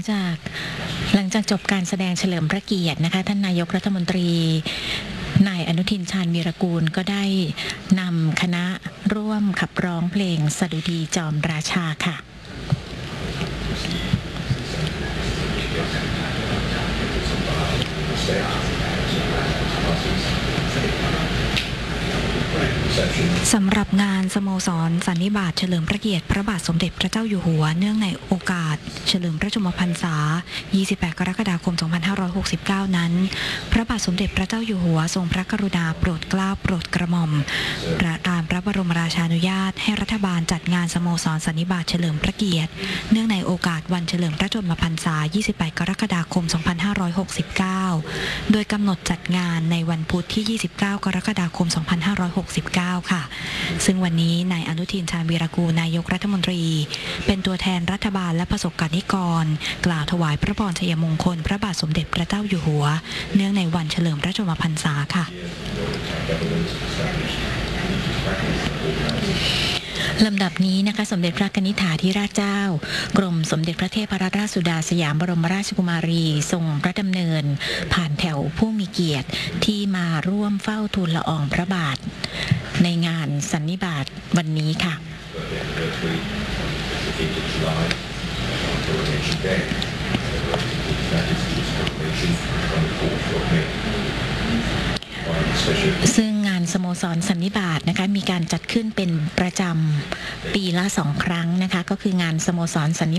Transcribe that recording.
จากจบการแสดงเฉลิมพระเกียรตินะคะท่านนายกรัฐมนตรีนายอนุทินชาญวีรกูลก็ได้นำคณะร่วมขับร้องเพลงสดุดีจอมราชาค่ะสำหรับงานสโมสรสันนิบาตเฉลิมพระเกียรติพระบาทสมเด็จพระเจ้าอยู่หัวเนื่องในโอกาสเฉลิมพระชนมพรรษา 28 กรกฎาคม 2569 นั้นพระบาทสมเด็จพระเจ้าอยู่หัวทรงพระกรุณาโปรดเกล้าโปรดกระหม่อมตามพระบรมราชานุญาตให้รัฐบาลจัดงานสโมสรสันนิบาตเฉลิมพระเกียรติเนื่องในโอกาสวันเฉลิมพระชนมพรรษา 28 กรกฎาคม 2569 โดยกำหนดจัดงานในวันพุธที่ 29 กรกฎาคม 2569 ค่ะซึ่งวันนี้นายอนุทินชาญวีรกูลนายกรัฐมนตรีเป็นตัวแทนรัฐบาลและประสบการนิกรกล่าวถวายพระพรชัยมงคลพระบาทสมเด็จพระเจ้าอยู่หัวเนื่องในวันเฉลิมพระชนมพรรษาค่ะลำดับนี้นะคะสมเด็จพระกนิษฐาธิราชเจ้ากรมสมเด็จพระเทพรัตนราชสุดาสยามบรมราชกุมารีทรงพระดำเนินผ่านแถวผู้มีเกียรติที่มาร่วมเฝ้าทูลละอองพระบาทในงานสันนิบาตวันนี้ค่ะซึ่งงานสโมสรสันนิบาตนะคะมีการจัดขึ้นเป็นประจำปีละ2 ครั้งนะคะก็คืองานสโมสรสันนิ